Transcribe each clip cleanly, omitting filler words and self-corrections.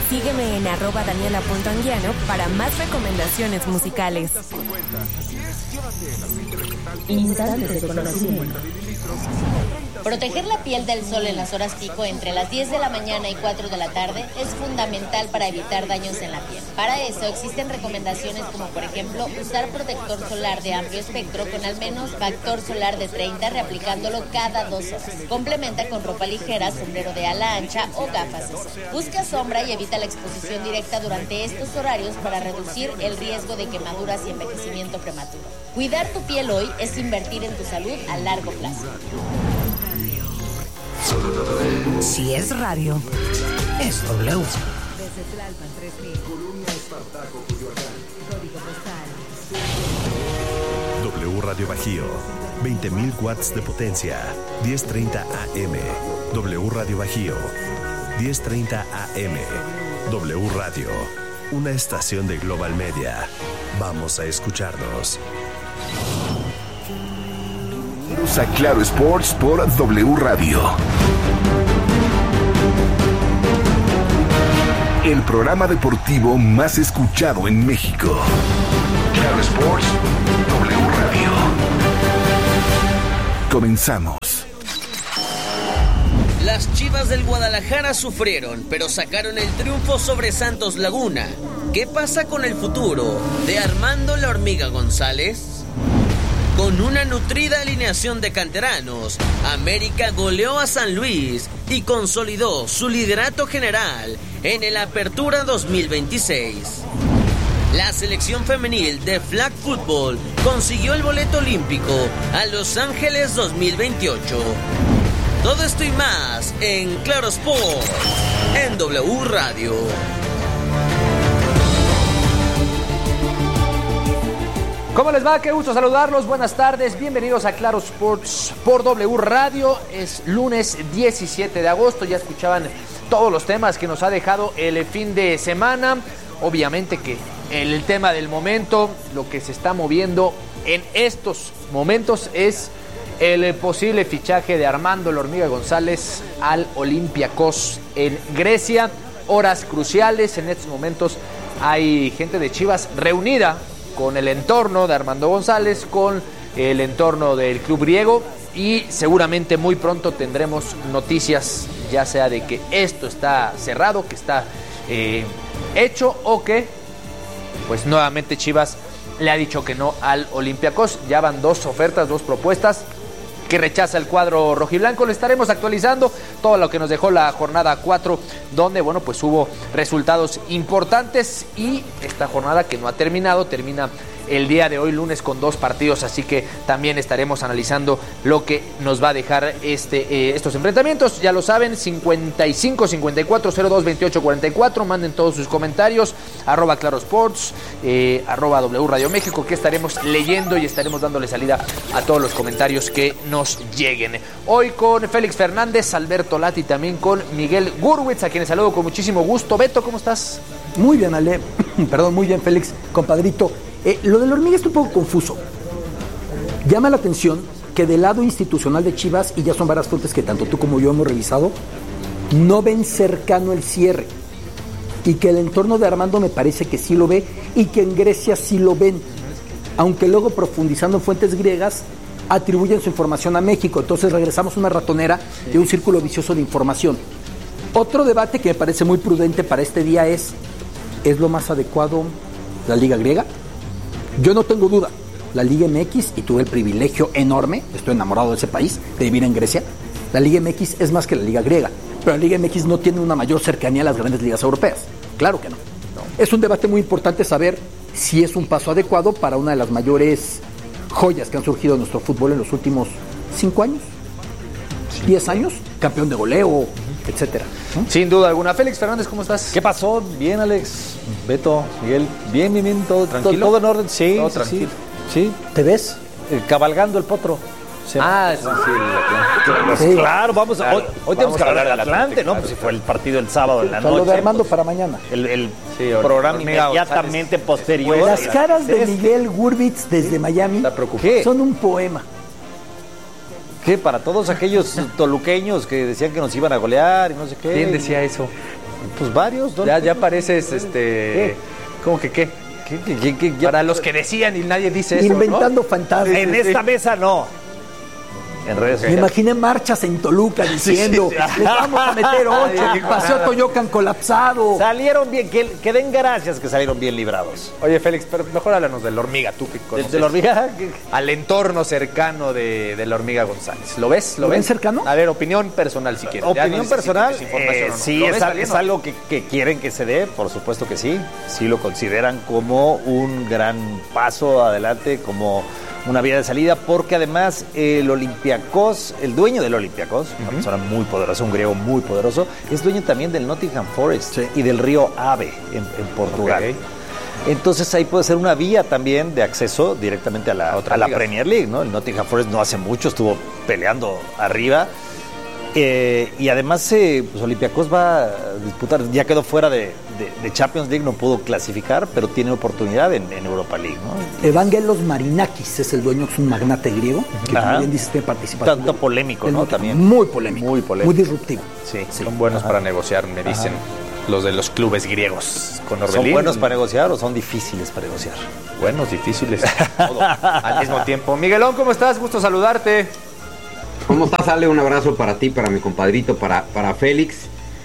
Sígueme en @daniela.anguiano para más recomendaciones musicales. Instantes de conocimiento. Proteger la piel del sol en las horas pico entre las 10 de la mañana y 4 de la tarde es fundamental para evitar daños en la piel. Para eso existen recomendaciones como por ejemplo usar protector solar de amplio espectro con al menos factor solar de 30 reaplicándolo cada 2 horas. Complementa con ropa ligera, sombrero de ala ancha o gafas de sol. Busca sombra y evita la exposición directa durante estos horarios para reducir el riesgo de quemaduras y envejecimiento prematuro. Cuidar tu piel hoy es invertir en tu salud a largo plazo. Si es radio, es W. Desde Tlalpan 3000, Colonia Espartaco, Coyoacán, código postal. W Radio Bajío, 20.000 watts de potencia, 1030 AM. W Radio Bajío, 1030 AM. W Radio, una estación de Global Media. Vamos a escucharnos. A Claro Sports por W Radio. El programa deportivo más escuchado en México. Claro Sports, W Radio. Comenzamos. Las Chivas del Guadalajara sufrieron, pero sacaron el triunfo sobre Santos Laguna. ¿Qué pasa con el futuro de Armando La Hormiga González? Con una nutrida alineación de canteranos, América goleó a San Luis y consolidó su liderato general en el Apertura 2026. La selección femenil de flag football consiguió el boleto olímpico a Los Ángeles 2028. Todo esto y más en Claro Sport, en W Radio. ¿Cómo les va? Qué gusto saludarlos. Buenas tardes. Bienvenidos a Claro Sports por W Radio. Es lunes 17 de agosto. Ya escuchaban todos los temas que nos ha dejado el fin de semana. Obviamente que el tema del momento, lo que se está moviendo en estos momentos es el posible fichaje de Armando La Hormiga González al Olympiacos en Grecia. Horas cruciales. En estos momentos hay gente de Chivas reunida con el entorno de Armando González, con el entorno del club griego, y seguramente muy pronto tendremos noticias, ya sea de que esto está cerrado, que está hecho, o que pues nuevamente Chivas le ha dicho que no al Olympiacos. Ya van 2 ofertas, 2 propuestas que rechaza el cuadro rojiblanco. Le estaremos actualizando todo lo que nos dejó la jornada 4, donde, bueno, pues hubo resultados importantes, y esta jornada que no ha terminado, termina el día de hoy, lunes, con 2 partidos, así que también estaremos analizando lo que nos va a dejar estos enfrentamientos. Ya lo saben, 55 54 02 28 44, manden todos sus comentarios, @Claro Sports, @W Radio México, que estaremos leyendo y estaremos dándole salida a todos los comentarios que nos lleguen. Hoy con Félix Fernández, Alberto Lati, también con Miguel Gurwitz, a quienes saludo con muchísimo gusto. Beto, ¿cómo estás? Muy bien, Ale. Perdón, muy bien, Félix, compadrito. Lo de la hormiga está un poco confuso. Llama la atención que del lado institucional de Chivas, y ya son varias fuentes que tanto tú como yo hemos revisado, no ven cercano el cierre, y que el entorno de Armando me parece que sí lo ve, y que en Grecia sí lo ven, aunque luego, profundizando en fuentes griegas, atribuyen su información a México. Entonces regresamos a una ratonera de un círculo vicioso de información. Otro debate que me parece muy prudente para este día ¿es lo más adecuado la Liga Griega? Yo no tengo duda, la Liga MX, y tuve el privilegio enorme, estoy enamorado de ese país, de vivir en Grecia, la Liga MX es más que la Liga Griega, pero la Liga MX no tiene una mayor cercanía a las grandes ligas europeas, claro que no. Es un debate muy importante saber si es un paso adecuado para una de las mayores joyas que han surgido en nuestro fútbol en los últimos 5 años, 10 años, campeón de goleo, etcétera, ¿no? Sin duda alguna. Félix Fernández, ¿cómo estás? ¿Qué pasó? Bien, Alex, Beto, Miguel, bien, todo tranquilo. ¿Todo en orden? Sí, todo tranquilo. Sí. ¿Te ves? Cabalgando el potro. Sí, claro, vamos. Claro. Hoy tenemos que hablar del Atlante, ¿no? Pues si fue el partido el sábado en la noche. Lo de Armando para mañana. El programa inmediatamente posterior. Las caras de Miguel Gurwitz desde Miami son un poema. ¿Qué? Para todos aquellos toluqueños que decían que nos iban a golear y no sé qué. ¿Quién decía eso? Pues varios. Ya pareces, ¿cómo que qué? ¿Qué? Para los que decían y nadie dice eso, inventando fantasmas. En esta mesa no. En redes Me imaginé marchas en Toluca diciendo, les vamos a meter 8, el Paseo Toyocan colapsado. Salieron bien, que den gracias que salieron bien librados. Oye, Félix, pero mejor háblanos de la hormiga, tú que conoces. ¿De la hormiga? Al entorno cercano de la hormiga González. ¿Lo ves? ¿Lo ven cercano? A ver, opinión personal si quieres. Opinión personal, sí, es algo que quieren que se dé, por supuesto que sí. Sí lo consideran como un gran paso adelante, como una vía de salida, porque además el Olympiacos, el dueño del Olympiacos, una persona muy poderosa, un griego muy poderoso, es dueño también del Nottingham Forest y del río Ave en Portugal. Okay. Entonces ahí puede ser una vía también de acceso directamente a la Premier League, ¿no? El Nottingham Forest no hace mucho estuvo peleando arriba. Y además pues Olympiacos va a disputar, ya quedó fuera de Champions League, no pudo clasificar, pero tiene oportunidad en Europa League, ¿no? Evangelos Marinakis es el dueño, es un magnate griego, que también dice que participa. Tanto polémico, ¿no? También. Muy polémico, muy disruptivo. Sí. Son buenos para negociar, me dicen los de los clubes griegos con Orbelín. ¿Son buenos para negociar o son difíciles para negociar? Buenos, difíciles, todo, al mismo tiempo. Miguelón, ¿cómo estás? Gusto saludarte. ¿Cómo estás, Ale? Un abrazo para ti, para mi compadrito, para Félix.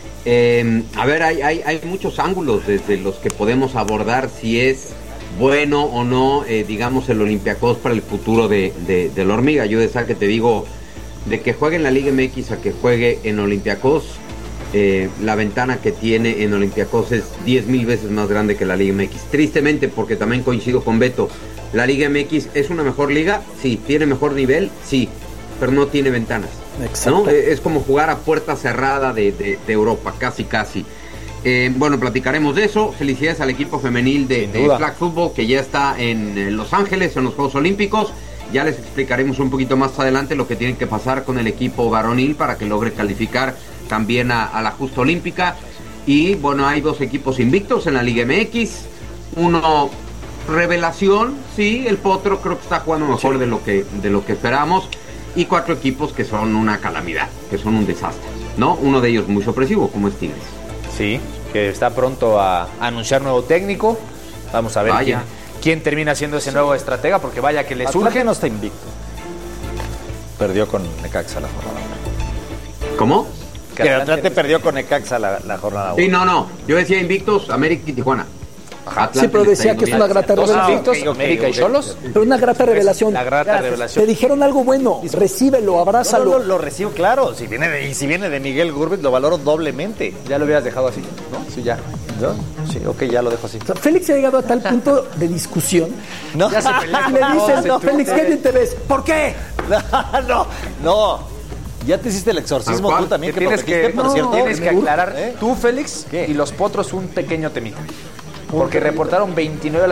A ver, hay muchos ángulos desde los que podemos abordar si es bueno o no, digamos, el Olympiacos para el futuro de la hormiga. Yo de esa que te digo, de que juegue en la Liga MX a que juegue en Olympiacos, la ventana que tiene en Olympiacos es 10,000 veces más grande que la Liga MX. Tristemente, porque también coincido con Beto, la Liga MX es una mejor liga, sí. Tiene mejor nivel, sí, pero no tiene ventanas, ¿no? Es como jugar a puerta cerrada de Europa, casi. Bueno, platicaremos de eso. Felicidades al equipo femenil de Flag Football, que ya está en Los Ángeles, en los Juegos Olímpicos. Ya les explicaremos un poquito más adelante lo que tiene que pasar con el equipo varonil para que logre calificar también a la justa olímpica. Y bueno, hay 2 equipos invictos en la Liga MX. Uno, revelación, sí, el Potro creo que está jugando mejor de lo que esperamos. Y 4 equipos que son una calamidad, que son un desastre, ¿no? Uno de ellos muy sorpresivo, como es Tigres. Sí, que está pronto a anunciar nuevo técnico. Vamos a ver quién termina siendo ese nuevo estratega, porque vaya que le surge. Atlante no está invicto. Perdió con Necaxa la jornada 1. ¿Cómo? Que Atlante perdió con Necaxa la jornada 1. Sí, no. Yo decía invictos, América y Tijuana. Atlante, sí, pero decía que es una grata revelación. América y Xolos. Pero una grata revelación. La grata revelación. Te dijeron algo bueno, recíbelo, abrázalo. No, lo recibo, claro. Si viene de Miguel Gurbitz, lo valoro doblemente. Ya lo hubieras dejado así, ¿no? Sí, ya. ¿Yo? Sí, ok, ya lo dejo así. O sea, Félix ha llegado a tal punto de discusión. No, ya se pelea. Le dicen, Félix, ¿qué bien te ves? ¿Por qué? No. Ya te hiciste el exorcismo tú también, que tienes por cierto. Tienes que aclarar, tú, Félix, y los Potros, un pequeño temita. Porque reportaron 29,000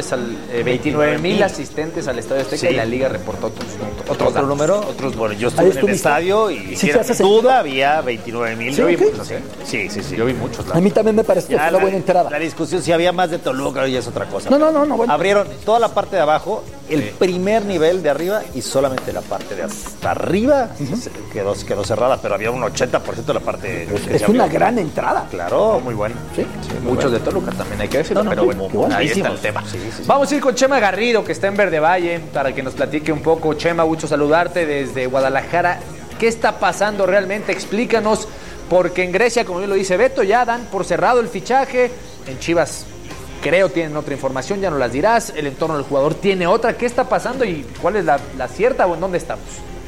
asistentes al Estadio Azteca y la Liga reportó otro número. Bueno, yo estuve en el estadio y sin duda había 29,000. Yo vi muchos, Sí. Yo vi muchos. A mí también me pareció una buena entrada. La discusión, si había más de Toluca, ya es otra cosa. No. Bueno. Abrieron toda la parte de abajo, el primer nivel de arriba y solamente la parte de hasta arriba quedó cerrada, pero había un 80% de la parte. Es una gran entrada. Claro, muy bueno. Sí, muchos de Toluca también hay que decirlo, pero bueno, ahí está el tema. Sí. Vamos a ir con Chema Garrido, que está en Verde Valle, para que nos platique un poco. Chema, gusto saludarte desde Guadalajara. ¿Qué está pasando realmente? Explícanos, porque en Grecia, como bien lo dice Beto, ya dan por cerrado el fichaje. En Chivas, creo, tienen otra información, ya no las dirás. El entorno del jugador tiene otra. ¿Qué está pasando y cuál es la cierta o en dónde estamos?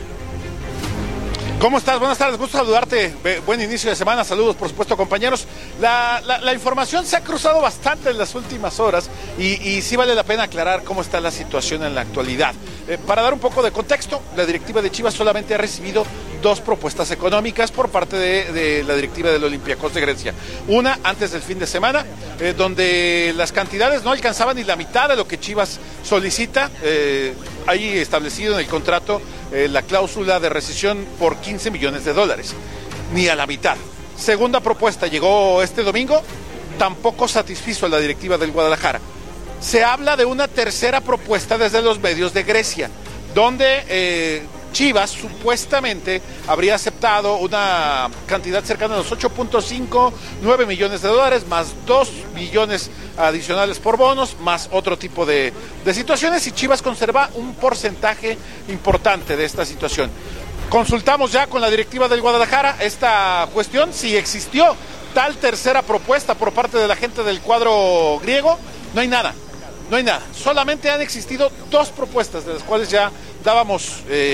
¿Cómo estás? Buenas tardes, gusto saludarte. Buen inicio de semana, saludos por supuesto compañeros. La información se ha cruzado bastante en las últimas horas y sí vale la pena aclarar cómo está la situación en la actualidad. Para dar un poco de contexto, la directiva de Chivas solamente ha recibido 2 propuestas económicas por parte de la directiva del Olympiacos de Grecia. Una antes del fin de semana, donde las cantidades no alcanzaban ni la mitad de lo que Chivas solicita. Hay establecido en el contrato la cláusula de rescisión por $15 millones, ni a la mitad. Segunda propuesta llegó este domingo, tampoco satisfizo a la directiva del Guadalajara. Se habla de una tercera propuesta desde los medios de Grecia, donde Chivas supuestamente habría aceptado una cantidad cercana a los 8.59 millones de dólares, más 2 millones adicionales por bonos, más otro tipo de situaciones, y Chivas conserva un porcentaje importante de esta situación. Consultamos ya con la directiva del Guadalajara esta cuestión, si existió tal tercera propuesta por parte de la gente del cuadro griego. No hay nada. Solamente han existido 2 propuestas, de las cuales ya dábamos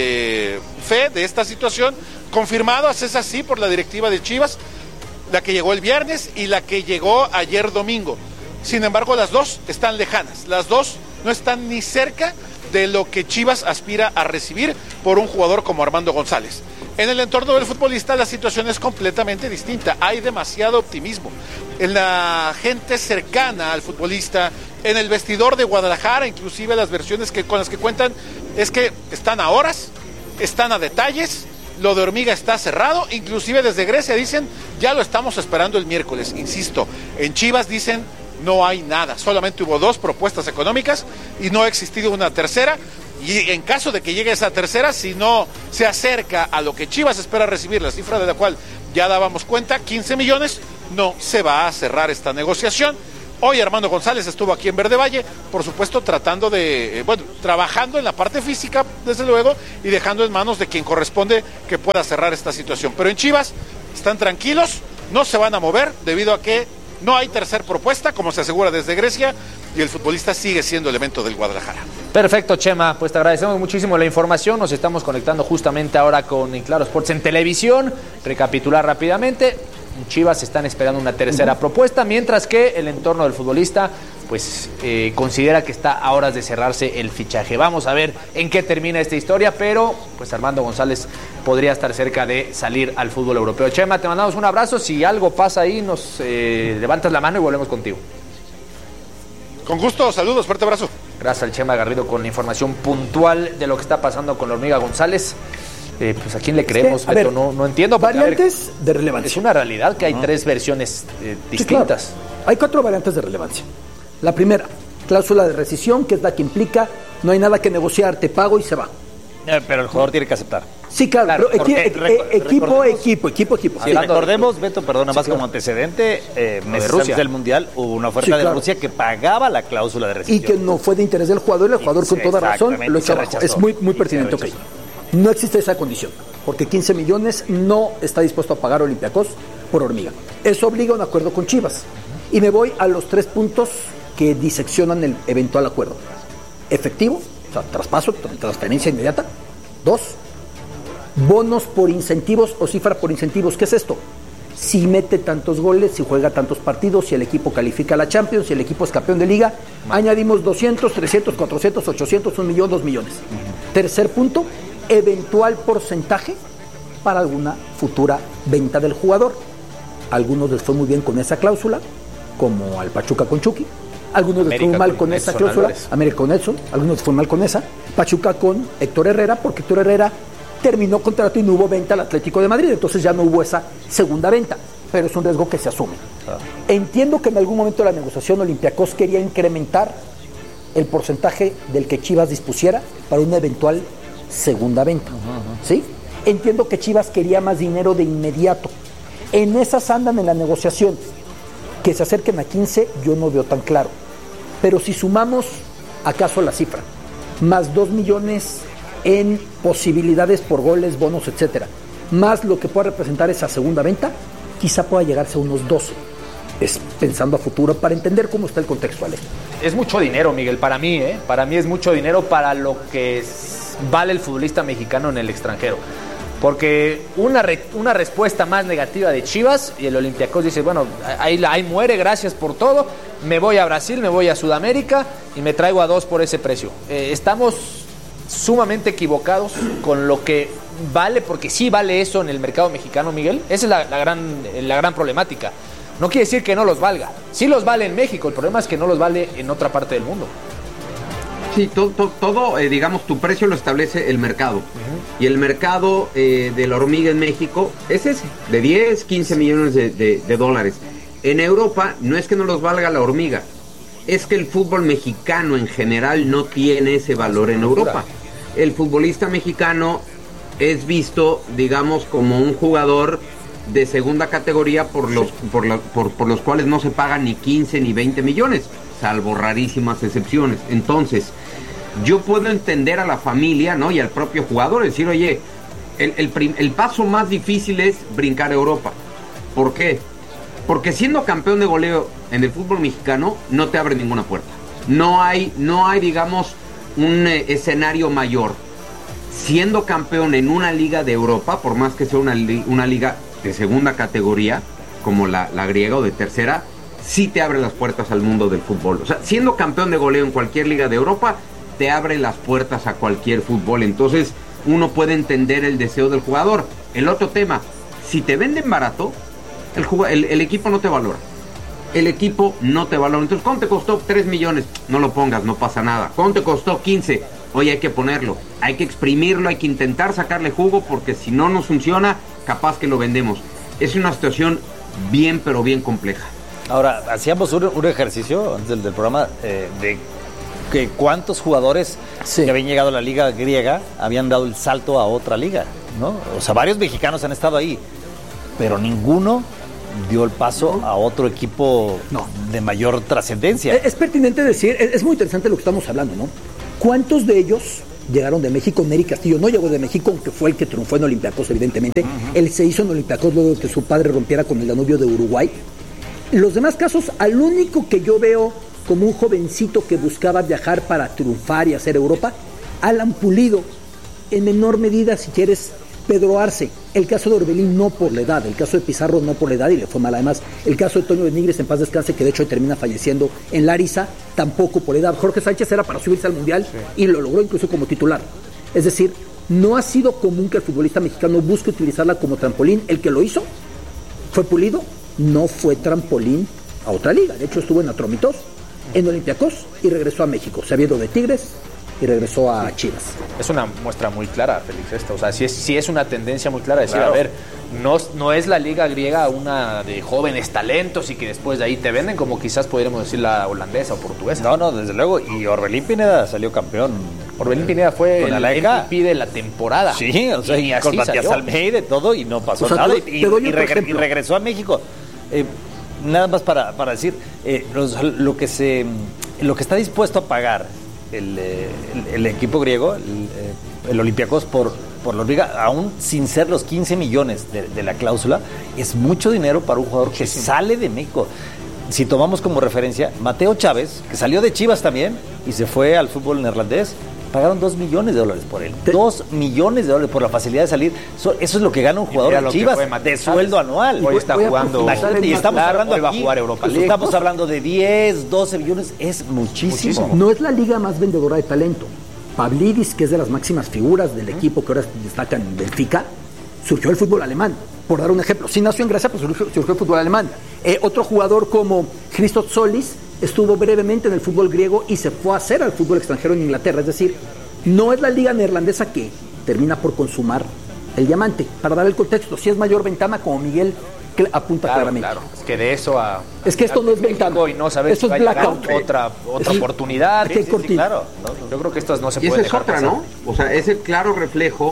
fe de esta situación, confirmadas, es así, por la directiva de Chivas, la que llegó el viernes y la que llegó ayer domingo. Sin embargo, las 2 están lejanas, las 2 no están ni cerca de lo que Chivas aspira a recibir por un jugador como Armando González. En el entorno del futbolista la situación es completamente distinta, hay demasiado optimismo. En la gente cercana al futbolista, en el vestidor de Guadalajara, inclusive las versiones con las que cuentan, es que están a horas, están a detalles, lo de Hormiga está cerrado, inclusive desde Grecia dicen, ya lo estamos esperando el miércoles. Insisto, en Chivas dicen, no hay nada, solamente hubo 2 propuestas económicas y no ha existido una tercera, y en caso de que llegue esa tercera, si no se acerca a lo que Chivas espera recibir, la cifra de la cual ya dábamos cuenta, 15 millones, no se va a cerrar esta negociación. Hoy Armando González estuvo aquí en Verde Valle, por supuesto tratando de, trabajando en la parte física, desde luego, y dejando en manos de quien corresponde que pueda cerrar esta situación. Pero en Chivas están tranquilos, no se van a mover debido a que no hay tercer propuesta, como se asegura desde Grecia, y el futbolista sigue siendo elemento del Guadalajara. Perfecto, Chema, pues te agradecemos muchísimo la información. Nos estamos conectando justamente ahora con Claro Sports en televisión. Recapitular rápidamente, Chivas están esperando una tercera propuesta, mientras que el entorno del futbolista pues considera que está a horas de cerrarse el fichaje. Vamos a ver en qué termina esta historia, pero pues Armando González podría estar cerca de salir al fútbol europeo. Chema, te mandamos un abrazo. Si algo pasa ahí, nos levantas la mano y volvemos contigo. Con gusto, saludos, fuerte abrazo. Gracias al Chema Garrido con la información puntual de lo que está pasando con la Hormiga González. Pues a quién le creemos, Beto, no entiendo. Variantes de relevancia. Es una realidad que hay 3 versiones distintas. Sí, claro. Hay 4 variantes de relevancia. La primera, cláusula de rescisión, que es la que implica no hay nada que negociar, te pago y se va. Pero el jugador tiene que aceptar. Sí, claro, pero equipo. Sí, recordemos, Beto, perdona más como antecedente, meses antes del Mundial hubo una oferta de Rusia que pagaba la cláusula de rescisión. Y que no fue de interés del jugador, y el jugador con toda razón lo echó abajo. Es muy pertinente, ok. No existe esa condición, porque 15 millones no está dispuesto a pagar Olympiacos por Hormiga. Eso obliga a un acuerdo con Chivas. Y me voy a los 3 puntos que diseccionan el eventual acuerdo. Efectivo, o sea, traspaso, transferencia inmediata. 2, bonos por incentivos o cifra por incentivos. ¿Qué es esto? Si mete tantos goles, si juega tantos partidos, si el equipo califica a la Champions, si el equipo es campeón de liga, añadimos 200, 300, 400, 800, 1 millón, 2 millones. Tercer punto, eventual porcentaje para alguna futura venta del jugador. Algunos les fue muy bien con esa cláusula, como al Pachuca con Chucky. Algunos les fue mal con esa cláusula, América con Edson. Algunos les fue mal con esa. Pachuca con Héctor Herrera, porque Héctor Herrera terminó contrato y no hubo venta al Atlético de Madrid, entonces ya no hubo esa segunda venta, pero es un riesgo que se asume. Entiendo que en algún momento de la negociación Olympiacos quería incrementar el porcentaje del que Chivas dispusiera para una eventual segunda venta, ¿sí? Entiendo que Chivas quería más dinero de inmediato. En esas andan en la negociación. Que se acerquen a 15 yo no veo tan claro, pero si sumamos acaso la cifra más 2 millones en posibilidades por goles, bonos, etcétera, más lo que pueda representar esa segunda venta, quizá pueda llegarse a unos 12. Es pensando a futuro para entender cómo está el contexto, Ale. Es mucho dinero, Miguel, para mí es mucho dinero para lo que vale el futbolista mexicano en el extranjero. Porque una respuesta más negativa de Chivas y el Olympiacos dice, bueno, ahí muere, gracias por todo, me voy a Brasil, me voy a Sudamérica y me traigo a 2 por ese precio. Estamos sumamente equivocados con lo que vale, porque sí vale eso en el mercado mexicano, Miguel. Esa es la gran problemática. No quiere decir que no los valga. Sí los vale en México, el problema es que no los vale en otra parte del mundo. Sí, todo digamos, tu precio lo establece el mercado. Y el mercado de la Hormiga en México es ese, de 10, 15 millones de dólares. En Europa no es que no los valga la Hormiga, es que el fútbol mexicano en general no tiene ese valor en Europa. El futbolista mexicano es visto, digamos, como un jugador de segunda categoría por los cuales no se pagan ni 15 ni 20 millones, salvo rarísimas excepciones. Entonces, yo puedo entender a la familia, ¿no? Y al propio jugador, decir, oye, el paso más difícil es brincar a Europa. ¿Por qué? Porque siendo campeón de goleo en el fútbol mexicano no te abre ninguna puerta. No hay, digamos, un escenario mayor. Siendo campeón en una liga de Europa, por más que sea una liga de segunda categoría, como la griega o de tercera, sí te abre las puertas al mundo del fútbol. O sea, siendo campeón de goleo en cualquier liga de Europa, te abre las puertas a cualquier fútbol. Entonces, uno puede entender el deseo del jugador. El otro tema, si te venden barato, el equipo no te valora. El equipo no te valora. Entonces, ¿cuánto te costó? 3 millones. No lo pongas, no pasa nada. ¿Cuánto te costó? 15. Oye, hay que ponerlo. Hay que exprimirlo, hay que intentar sacarle jugo, porque si no nos funciona, capaz que lo vendemos. Es una situación bien, pero bien compleja. Ahora, hacíamos un ejercicio antes del programa de que cuántos jugadores que habían llegado a la liga griega habían dado el salto a otra liga, ¿no? O sea, varios mexicanos han estado ahí, pero ninguno dio el paso a otro equipo de mayor trascendencia. Es pertinente decir, es muy interesante lo que estamos hablando, ¿no? ¿Cuántos de ellos llegaron de México? Neri Castillo no llegó de México, aunque fue el que triunfó en Olympiacos, evidentemente. Él se hizo en Olympiacos luego de que su padre rompiera con el Danubio de Uruguay. Los demás casos, al único que yo veo como un jovencito que buscaba viajar para triunfar y hacer Europa, Alan Pulido, en menor medida, si quieres, Pedro Arce. El caso de Orbelín no por la edad, el caso de Pizarro no por la edad y le fue mal además. El caso de Toño de Nigres, en paz descanse, que de hecho termina falleciendo en Larissa, tampoco por edad. Jorge Sánchez era para subirse al Mundial y lo logró incluso como titular. Es decir, no ha sido común que el futbolista mexicano busque utilizarla como trampolín. El que lo hizo fue Pulido, no fue trampolín a otra liga. De hecho estuvo en Atromitos, en Olympiacos y regresó a México. Se había ido de Tigres y regresó a Chivas. Es una muestra muy clara, Félix, esto. O sea, sí es una tendencia muy clara. Decir, claro, a ver, no es la liga griega una de jóvenes talentos y que después de ahí te venden, como quizás podríamos decir la holandesa o portuguesa. No, desde luego. Y Orbelín Pineda salió campeón. Orbelín Pineda fue el MVP de la temporada. Sí, o sea, y con Matías Almeida y todo, y no pasó nada. Y regresó a México. Nada más para decir, lo que está dispuesto a pagar el equipo griego, el Olympiacos por la liga, aún sin ser los 15 millones de la cláusula, es mucho dinero para un jugador que sale de México. Si tomamos como referencia Mateo Chávez, que salió de Chivas también y se fue al fútbol neerlandés, pagaron $2 millones por él. $2 millones por la facilidad de salir. Eso es lo que gana un jugador de Chivas de sueldo anual. Hoy está jugando. Y estamos hablando hoy va a jugar Europa League. Estamos hablando de 10, 12 millones. Es muchísimo. No es la liga más vendedora de talento. Pavlidis, que es de las máximas figuras del equipo que ahora destacan en Benfica, surgió el fútbol alemán. Por dar un ejemplo, sí nació en Grecia, pues surgió el fútbol alemán. Otro jugador como Christos Solis estuvo brevemente en el fútbol griego y se fue a hacer al fútbol extranjero en Inglaterra. Es decir, no es la liga neerlandesa que termina por consumar el diamante. Para dar el contexto, si es mayor ventana, como Miguel apunta claramente. Claro, es que de eso a... Es que esto no es ventana. Y no saber esto si es blackout. Otra oportunidad. Sí, claro. Yo creo que estas no se pueden dejar pasar. ¿No? O sea, es el claro reflejo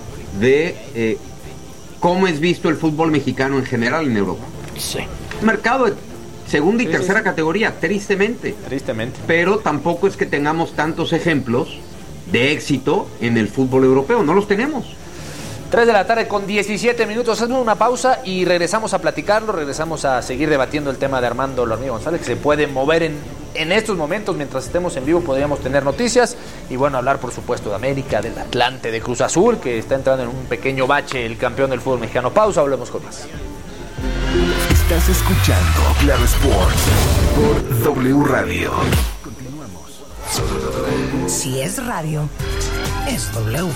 de cómo es visto el fútbol mexicano en general en Europa. Sí. Mercado de segunda y tercera categoría, tristemente. Pero tampoco es que tengamos tantos ejemplos de éxito en el fútbol europeo, no los tenemos. 3 de la tarde con 17 minutos, hacemos una pausa y regresamos a platicarlo, regresamos a seguir debatiendo el tema de Armando La Hormiga González, que se puede mover en estos momentos, mientras estemos en vivo podríamos tener noticias, y bueno, hablar por supuesto de América, del Atlante, de Cruz Azul, que está entrando en un pequeño bache el campeón del fútbol mexicano. Pausa, volvemos con más. Estás escuchando Claro Sports por W Radio. Continuamos. Si es radio, es W.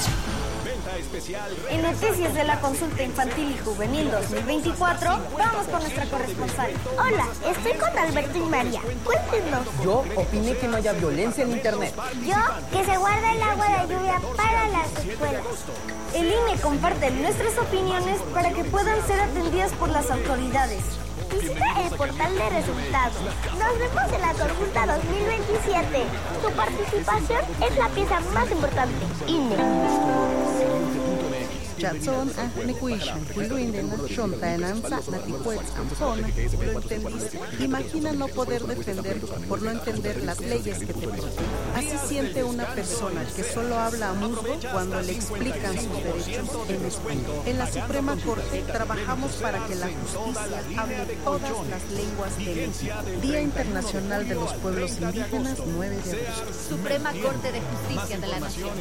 En noticias de la consulta infantil y juvenil 2024, vamos con nuestra corresponsal. Hola, estoy con Alberto y María. Cuéntenos. Yo opiné que no haya violencia en internet. Yo, que se guarde el agua de lluvia para las escuelas. El INE comparte nuestras opiniones para que puedan ser atendidas por las autoridades. Visita el portal de resultados. Nos vemos en la consulta 2027. Tu participación es la pieza más importante. INE. Chatson, Nekuishan, Kuiluindena, Shontaenan, Natipuetz, Ampona. ¿Lo entendiste? Imagina no poder defender por no entender las leyes que te protegen. Así siente una persona que solo habla a musgo cuando le explican sus derechos en español. En la Suprema Corte trabajamos para que la justicia hable todas las lenguas del mundo. Día Internacional de los Pueblos Indígenas, 9 de agosto. Suprema Corte de Justicia de la Nación.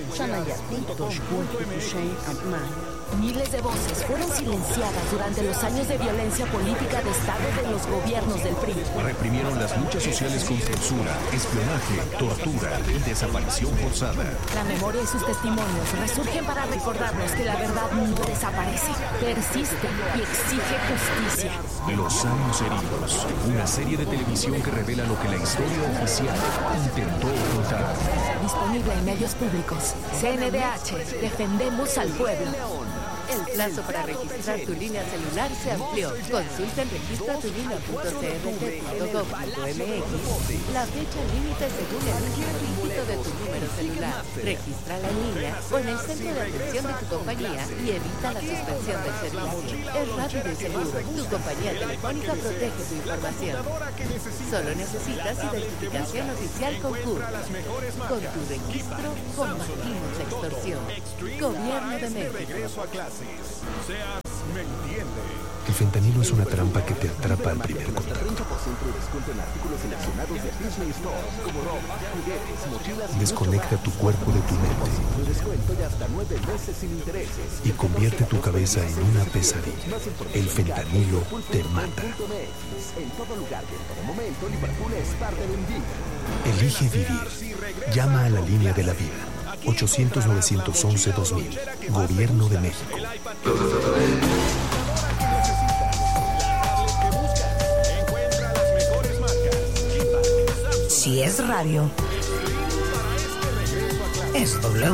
Miles de voces fueron silenciadas durante los años de violencia política de Estado de los gobiernos del PRI. Reprimieron las luchas sociales con censura, espionaje, tortura y desaparición forzada. La memoria y sus testimonios resurgen para recordarnos que la verdad no desaparece, persiste y exige justicia. Los años heridos, una serie de televisión que revela lo que la historia oficial intentó ocultar. Disponible en medios públicos. CNDH, defendemos al pueblo. El plazo para registrar tu línea celular se amplió. Consulta en registratulinea.crt.gov.mx la fecha límite según el último dígito de tu número celular. Regístrala en línea o en el centro de atención de tu compañía y evita la suspensión del servicio. Es rápido y seguro. Tu compañía telefónica protege tu información. Solo necesitas identificación oficial con CUR. Con tu registro combatimos la extorsión. Gobierno de México. El fentanilo es una trampa que te atrapa al primer contacto. Desconecta tu cuerpo de tu mente y convierte tu cabeza en una pesadilla. El fentanilo te mata. Elige vivir. Llama a la línea de la vida. 800-911-2000. Gobierno de México. Si es radio, es W.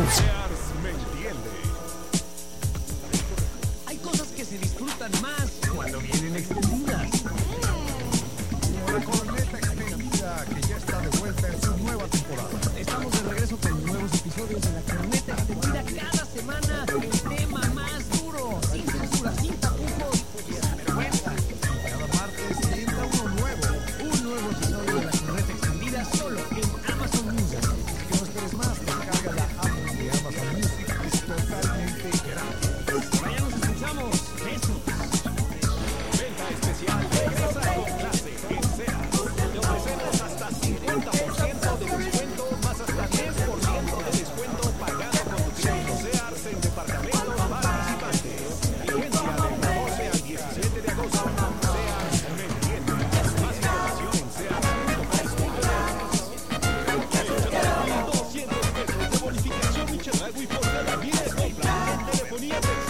Hay cosas que se disfrutan más cuando vienen extendidas. La corneta extendida que ya está de vuelta en su nueva temporada. Estamos de regreso con nuevos episodios de la corneta extendida cada semana. El tema más duro, sin censura, sin tapujos y sin vergüenza. Cada martes entra uno nuevo, un nuevo episodio de la corneta extendida solo en Amazon Music. Que no esperes más, descarga la app de Amazon Music, es totalmente gratis. Vaya, nos escuchamos. Eso. Venta especial de grasa con clase en Sears. Te ofrecemos hasta 50% de descuento, más hasta 10% de descuento pagado con tu crédito Sears en departamentos participantes. Vigencia del 12 al 17 de agosto. Sears me entiende. Más información en Sears.com. $200 de bonificación y chalago y por cada 10 compras en telefonía.